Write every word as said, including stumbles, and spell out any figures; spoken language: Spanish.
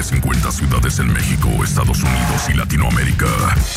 cincuenta ciudades en México, Estados Unidos y Latinoamérica.